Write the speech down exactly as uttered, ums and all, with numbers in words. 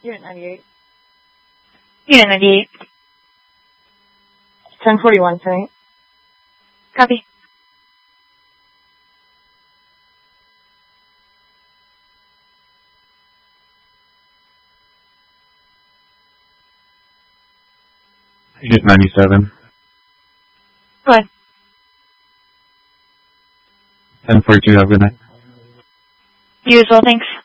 Unit ninety-eight. Unit ninety-eight. ten forty-one tonight. Copy. Unit ninety-seven. Go ahead. ten forty-two, have a good night. You as well, thanks.